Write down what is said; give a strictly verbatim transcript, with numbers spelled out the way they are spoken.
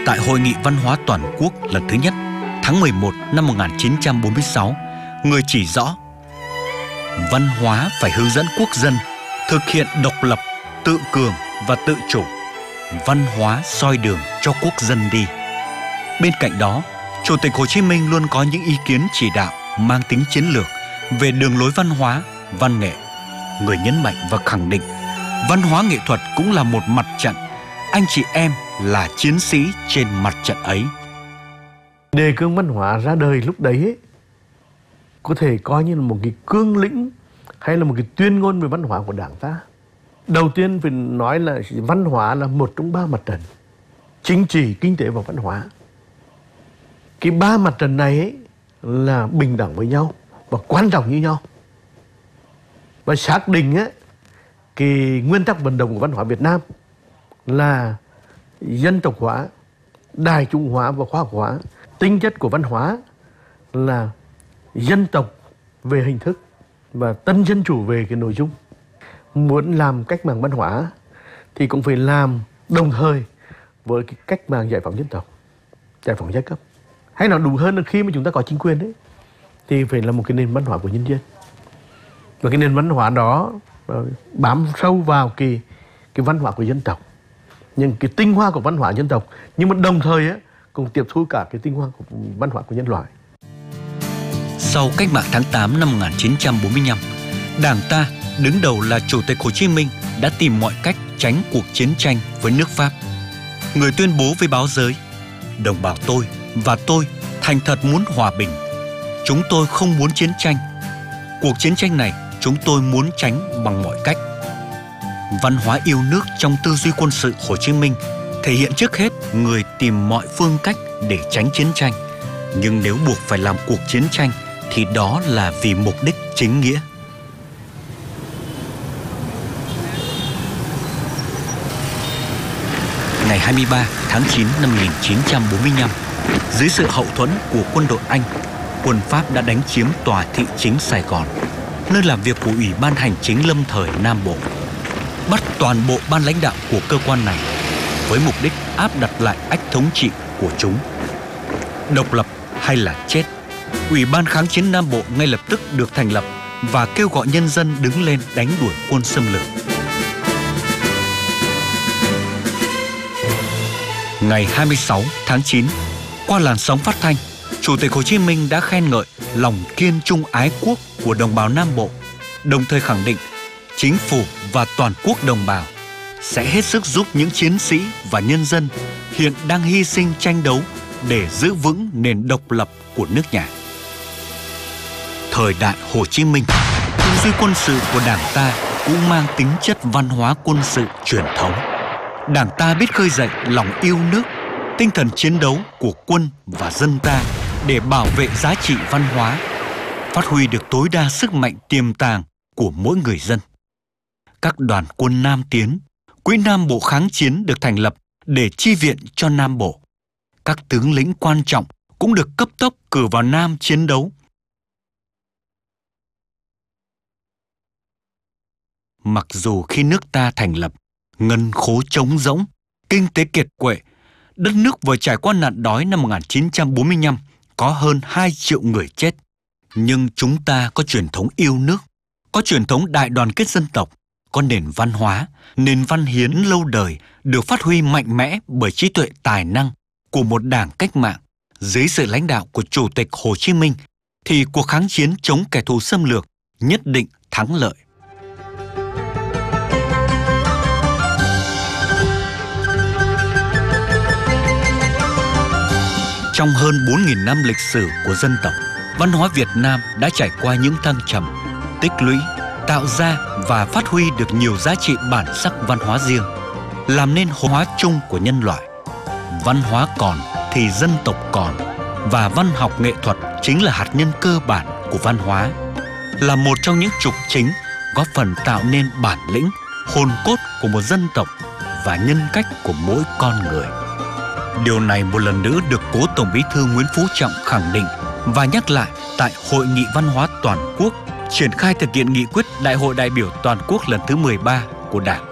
Tại Hội nghị Văn hóa Toàn quốc lần thứ nhất tháng mười một năm một nghìn chín trăm bốn mươi sáu, người chỉ rõ văn hóa phải hướng dẫn quốc dân thực hiện độc lập, tự cường và tự chủ. Văn hóa soi đường cho quốc dân đi. Bên cạnh đó, Chủ tịch Hồ Chí Minh luôn có những ý kiến chỉ đạo mang tính chiến lược về đường lối văn hóa, văn nghệ. Người nhấn mạnh và khẳng định văn hóa nghệ thuật cũng là một mặt trận, anh chị em là chiến sĩ trên mặt trận ấy. Đề cương văn hóa ra đời lúc đấy ấy, có thể coi như là một cái cương lĩnh hay là một cái tuyên ngôn về văn hóa của Đảng ta. Đầu tiên phải nói là văn hóa là một trong ba mặt trận: chính trị, kinh tế và văn hóa. Cái ba mặt trận này ấy là bình đẳng với nhau và quan trọng như nhau. Và xác định ấy, cái nguyên tắc vận động của văn hóa Việt Nam là dân tộc hóa, đại chúng hóa và khoa học hóa. Tính chất của văn hóa là dân tộc về hình thức và tân dân chủ về cái nội dung. Muốn làm cách mạng văn hóa thì cũng phải làm đồng thời với cái cách mạng giải phóng dân tộc, giải phóng giai cấp. Hay nói đủ hơn là khi mà chúng ta có chính quyền đấy thì phải là một cái nền văn hóa của nhân dân. Và cái nền văn hóa đó bám sâu vào cái, cái văn hóa của dân tộc, những cái tinh hoa của văn hóa dân tộc, nhưng mà đồng thời ấy, cũng tiếp thu cả cái tinh hoa của văn hóa của nhân loại. Sau cách mạng tháng tám năm một nghìn chín trăm bốn mươi lăm, Đảng ta đứng đầu là Chủ tịch Hồ Chí Minh đã tìm mọi cách tránh cuộc chiến tranh với nước Pháp. Người tuyên bố với báo giới: đồng bào tôi và tôi thành thật muốn hòa bình. Chúng tôi không muốn chiến tranh. Cuộc chiến tranh này chúng tôi muốn tránh bằng mọi cách. Văn hóa yêu nước trong tư duy quân sự Hồ Chí Minh thể hiện trước hết người tìm mọi phương cách để tránh chiến tranh. Nhưng nếu buộc phải làm cuộc chiến tranh thì đó là vì mục đích chính nghĩa. Ngày hai mươi ba tháng chín năm một nghìn chín trăm bốn mươi lăm, dưới sự hậu thuẫn của quân đội Anh, quân Pháp đã đánh chiếm tòa thị chính Sài Gòn, nơi làm việc của Ủy ban Hành chính lâm thời Nam Bộ. Bắt toàn bộ ban lãnh đạo của cơ quan này với mục đích áp đặt lại ách thống trị của chúng. Độc lập hay là chết, Ủy ban Kháng chiến Nam Bộ ngay lập tức được thành lập và kêu gọi nhân dân đứng lên đánh đuổi quân xâm lược. Ngày hai mươi sáu tháng chín, qua làn sóng phát thanh, Chủ tịch Hồ Chí Minh đã khen ngợi lòng kiên trung ái quốc của đồng bào Nam Bộ, đồng thời khẳng định chính phủ và toàn quốc đồng bào sẽ hết sức giúp những chiến sĩ và nhân dân hiện đang hy sinh tranh đấu để giữ vững nền độc lập của nước nhà. Thời đại Hồ Chí Minh, tư duy quân sự của Đảng ta cũng mang tính chất văn hóa quân sự truyền thống. Đảng ta biết khơi dậy lòng yêu nước, tinh thần chiến đấu của quân và dân ta để bảo vệ giá trị văn hóa, phát huy được tối đa sức mạnh tiềm tàng của mỗi người dân. Các đoàn quân Nam tiến, Quỹ Nam Bộ kháng chiến được thành lập để chi viện cho Nam Bộ. Các tướng lĩnh quan trọng cũng được cấp tốc cử vào Nam chiến đấu. Mặc dù khi nước ta thành lập, ngân khố trống rỗng, kinh tế kiệt quệ, đất nước vừa trải qua nạn đói năm một nghìn chín trăm bốn mươi lăm, có hơn hai triệu người chết. Nhưng chúng ta có truyền thống yêu nước, có truyền thống đại đoàn kết dân tộc, có nền văn hóa, nền văn hiến lâu đời được phát huy mạnh mẽ bởi trí tuệ tài năng của một đảng cách mạng. Dưới sự lãnh đạo của Chủ tịch Hồ Chí Minh thì cuộc kháng chiến chống kẻ thù xâm lược nhất định thắng lợi. Trong hơn bốn nghìn năm lịch sử của dân tộc, văn hóa Việt Nam đã trải qua những thăng trầm, tích lũy, tạo ra và phát huy được nhiều giá trị bản sắc văn hóa riêng, làm nên hóa chung của nhân loại. Văn hóa còn thì dân tộc còn, và văn học nghệ thuật chính là hạt nhân cơ bản của văn hóa, là một trong những trục chính góp phần tạo nên bản lĩnh, hồn cốt của một dân tộc và nhân cách của mỗi con người. Điều này một lần nữa được Cố Tổng Bí thư Nguyễn Phú Trọng khẳng định và nhắc lại tại Hội nghị Văn hóa Toàn quốc triển khai thực hiện nghị quyết Đại hội đại biểu toàn quốc lần thứ mười ba của Đảng.